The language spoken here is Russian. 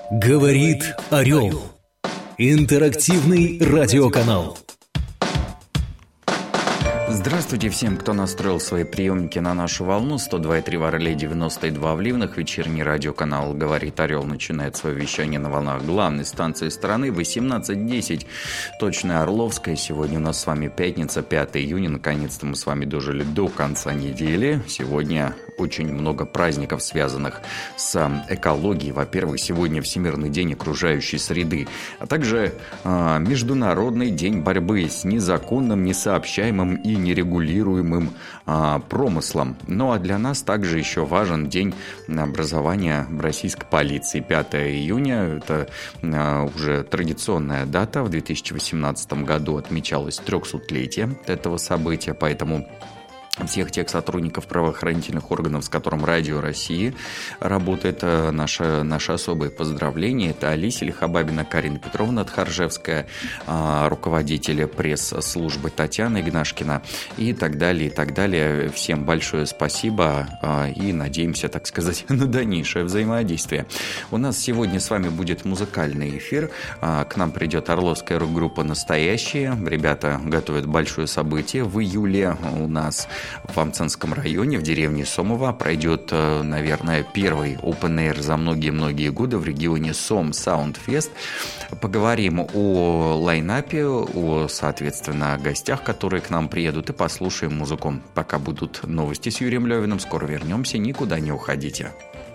Говорит Орел. Интерактивный радиоканал. Здравствуйте всем, кто настроил свои приемники на нашу волну. 102,3 в Орле, 92 в Ливнах. Вечерний радиоканал «Говорит Орел» начинает свое вещание на волнах главной станции страны. 18:10, точная Орловская. Сегодня у нас с вами пятница, 5 июня. Наконец-то мы с вами дожили до конца недели. Сегодня очень много праздников, связанных с экологией. Во-первых, сегодня Всемирный день окружающей среды, а также Международный день борьбы с незаконным, несообщаемым и нерегулируемым промыслом. Ну а для нас также еще важен день образования российской полиции. 5 июня – это уже традиционная дата. В 2018 году отмечалось 300-летие этого события, поэтому всех тех сотрудников правоохранительных органов, с которым Радио России работает, наше особое поздравление. Это Алисия Лихобабина, Карина Петровна Тхаржевская, руководители пресс-службы Татьяна Игнашкина и так далее, и так далее. Всем большое спасибо и надеемся, так сказать, на дальнейшее взаимодействие. У нас сегодня с вами будет музыкальный эфир. К нам придет орловская рок-группа «Настоящие». Ребята готовят большое событие. В июле у нас в Амценском районе, в деревне Сомово, пройдет, наверное, первый Open Air за многие-многие годы в регионе Сом Sound Fest. Поговорим о лайнапе, соответственно, о гостях, которые к нам приедут, и послушаем музыку. Пока будут новости с Юрием Левиным, скоро вернемся, никуда не уходите.